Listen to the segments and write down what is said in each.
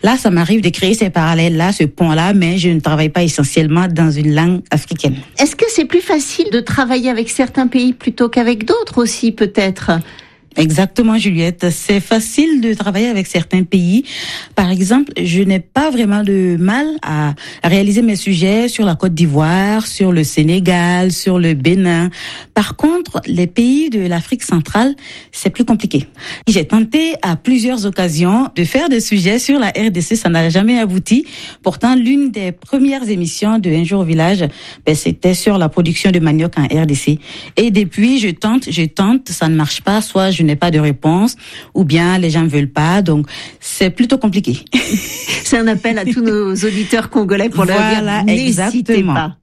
Là, ça m'arrive de créer ces parallèles-là, ce pont-là, mais je ne travaille pas essentiellement dans une langue africaine. Est-ce que c'est plus facile de travailler avec certains pays plutôt qu'avec d'autres aussi, peut-être ? Exactement, Juliette. C'est facile de travailler avec certains pays. Par exemple, je n'ai pas vraiment de mal à réaliser mes sujets sur la Côte d'Ivoire, sur le Sénégal, sur le Bénin. Par contre, les pays de l'Afrique centrale, c'est plus compliqué. J'ai tenté à plusieurs occasions de faire des sujets sur la RDC, ça n'a jamais abouti. Pourtant, l'une des premières émissions de Un jour au village, c'était sur la production de manioc en RDC. Et depuis, je tente, ça ne marche pas, soit je n'ai pas de réponse, ou bien les gens ne veulent pas, donc c'est plutôt compliqué. C'est un appel à tous nos auditeurs congolais pour leur dire n'hésitez pas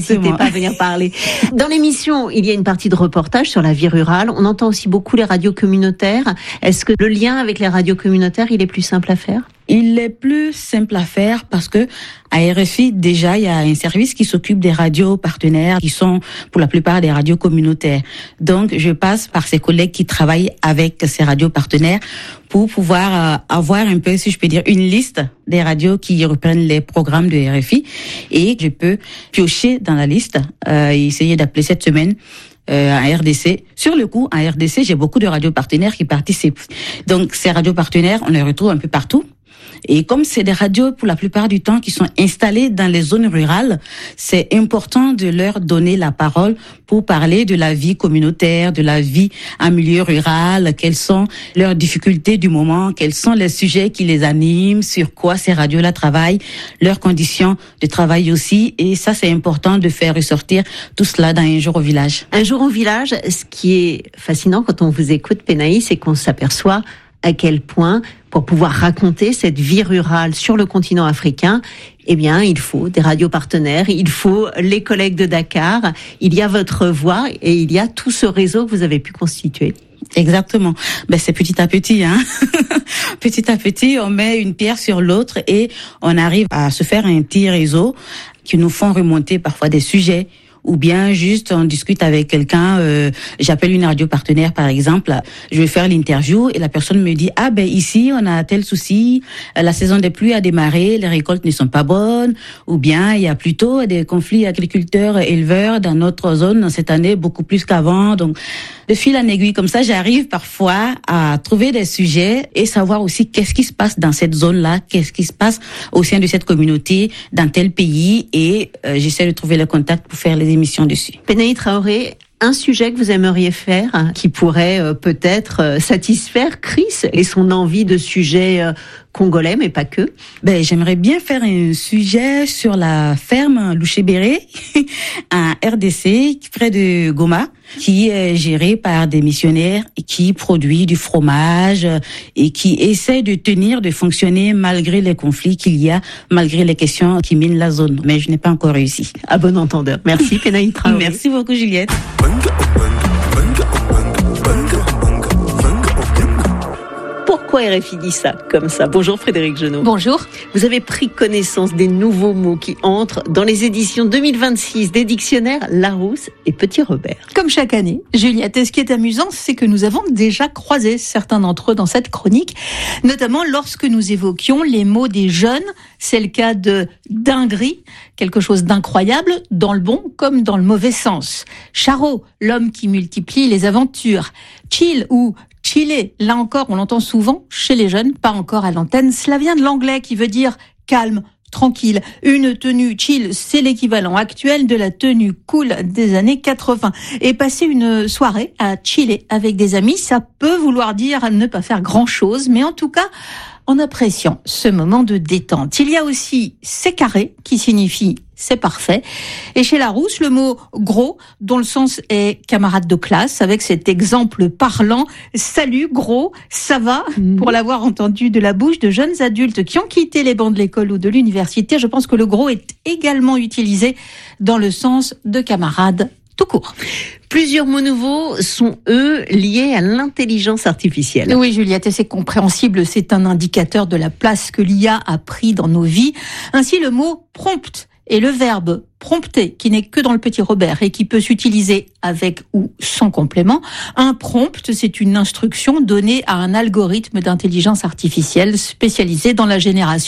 à venir parler. Dans l'émission, il y a une partie de reportage sur la vie rurale. On entend aussi beaucoup les radios communautaires. Est-ce que le lien avec les radios communautaires, il est plus simple à faire ? Il est plus simple à faire parce que à RFI, déjà, il y a un service qui s'occupe des radios partenaires qui sont pour la plupart des radios communautaires. Donc, je passe par ces collègues qui travaillent avec ces radios partenaires pour pouvoir avoir un peu, si je peux dire, une liste des radios qui reprennent les programmes de RFI. Et je peux piocher dans la liste, essayer d'appeler cette semaine en RDC. Sur le coup, en RDC, j'ai beaucoup de radios partenaires qui participent. Donc, ces radios partenaires, on les retrouve un peu partout. Et comme c'est des radios pour la plupart du temps qui sont installées dans les zones rurales, c'est important de leur donner la parole pour parler de la vie communautaire, de la vie en milieu rural, quelles sont leurs difficultés du moment, quels sont les sujets qui les animent, sur quoi ces radios-là travaillent, leurs conditions de travail aussi. Et ça, c'est important de faire ressortir tout cela dans Un jour au village. Un jour au village, ce qui est fascinant quand on vous écoute, Penaï, c'est qu'on s'aperçoit à quel point, pour pouvoir raconter cette vie rurale sur le continent africain, eh bien, il faut des radios partenaires, il faut les collègues de Dakar, il y a votre voix et il y a tout ce réseau que vous avez pu constituer. Exactement. C'est petit à petit, hein. Petit à petit, on met une pierre sur l'autre et on arrive à se faire un petit réseau qui nous font remonter parfois des sujets. Ou bien juste on discute avec quelqu'un, j'appelle une radio partenaire par exemple, je vais faire l'interview et la personne me dit ici on a tel souci, la saison des pluies a démarré, les récoltes ne sont pas bonnes, ou bien il y a plutôt des conflits agriculteurs-éleveurs dans notre zone dans cette année beaucoup plus qu'avant. Donc de fil en aiguille comme ça, j'arrive parfois à trouver des sujets et savoir aussi qu'est-ce qui se passe dans cette zone-là, qu'est-ce qui se passe au sein de cette communauté, dans tel pays, et j'essaie de trouver le contact pour faire les émissions dessus. Penaï Traoré, un sujet que vous aimeriez faire qui pourrait peut-être satisfaire Chris et son envie de sujet congolais, mais pas que. J'aimerais bien faire un sujet sur la ferme Louchébéré en RDC, près de Goma, qui est gérée par des missionnaires qui produit du fromage et qui essaie de fonctionner malgré les conflits qu'il y a, malgré les questions qui minent la zone. Mais je n'ai pas encore réussi. À bon entendeur. Merci Penaï Traoré. Merci beaucoup Juliette. Pourquoi RFI dit ça comme ça ? Bonjour Frédéric Genot. Bonjour. Vous avez pris connaissance des nouveaux mots qui entrent dans les éditions 2026 des dictionnaires Larousse et Petit Robert. Comme chaque année, Juliette, et ce qui est amusant, c'est que nous avons déjà croisé certains d'entre eux dans cette chronique, notamment lorsque nous évoquions les mots des jeunes. C'est le cas de dinguerie, quelque chose d'incroyable, dans le bon comme dans le mauvais sens. Charot, l'homme qui multiplie les aventures. Chill ou chiller, là encore, on l'entend souvent chez les jeunes, pas encore à l'antenne. Cela vient de l'anglais qui veut dire calme, tranquille. Une tenue chill, c'est l'équivalent actuel de la tenue cool des années 80. Et passer une soirée à chiller avec des amis, ça peut vouloir dire ne pas faire grand-chose, mais en tout cas, en appréciant ce moment de détente. Il y a aussi c'est carré, qui signifie c'est parfait. Et chez Larousse, le mot gros, dont le sens est camarade de classe, avec cet exemple parlant, salut gros, ça va, pour l'avoir entendu de la bouche de jeunes adultes qui ont quitté les bancs de l'école ou de l'université. Je pense que le gros est également utilisé dans le sens de camarade tout court. Plusieurs mots nouveaux sont, eux, liés à l'intelligence artificielle. Oui, Juliette, et c'est compréhensible, c'est un indicateur de la place que l'IA a pris dans nos vies. Ainsi, le mot prompt et le verbe prompter, qui n'est que dans le Petit Robert et qui peut s'utiliser avec ou sans complément. Un prompt, c'est une instruction donnée à un algorithme d'intelligence artificielle spécialisé dans la génération